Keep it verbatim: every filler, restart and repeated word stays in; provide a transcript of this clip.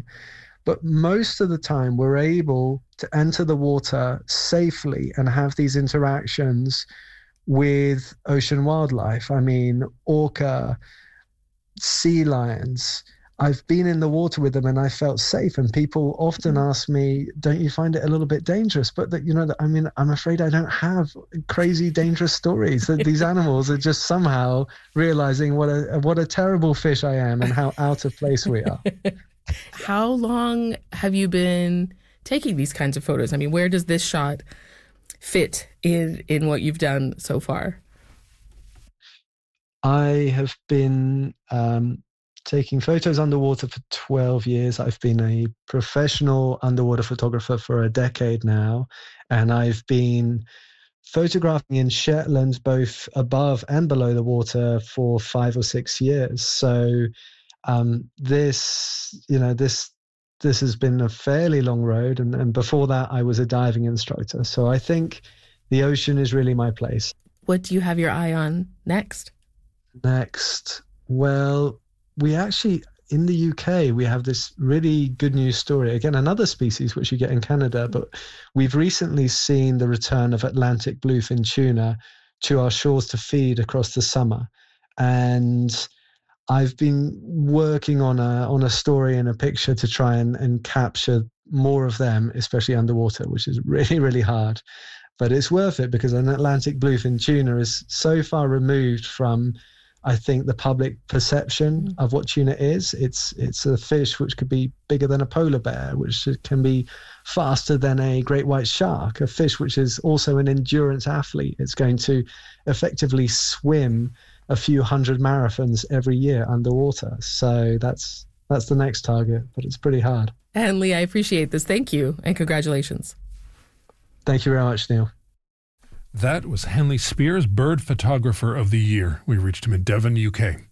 But most of the time, we're able to enter the water safely and have these interactions with ocean wildlife. I mean, orca, sea lions. I've been in the water with them and I felt safe. And people often ask me, don't you find it a little bit dangerous? But that, you know, that, I mean, I'm afraid I don't have crazy dangerous stories. That these animals are just somehow realizing what a what a terrible fish I am and how out of place we are. How long have you been taking these kinds of photos? I mean, where does this shot fit in in what you've done so far? I have been um, taking photos underwater for twelve years. I've been a professional underwater photographer for a decade now, and I've been photographing in Shetland both above and below the water for five or six years. So um, this, you know, this this has been a fairly long road, and, and before that I was a diving instructor. So I think the ocean is really my place. What do you have your eye on next? Next, well, we actually, in the U K, we have this really good news story. Again, another species which you get in Canada, but we've recently seen the return of Atlantic bluefin tuna to our shores to feed across the summer. And I've been working on a on a story and a picture to try and, and capture more of them, especially underwater, which is really, really hard. But it's worth it because an Atlantic bluefin tuna is so far removed from, I think, the public perception of what tuna is. It's it's a fish which could be bigger than a polar bear, which can be faster than a great white shark, a fish which is also an endurance athlete. It's going to effectively swim a few hundred marathons every year underwater. So that's that's the next target, but it's pretty hard. Henley, I appreciate this. Thank you, and congratulations. Thank you very much, Neil. That was Henley Spears, Bird Photographer of the Year. We reached him in Devon, U K.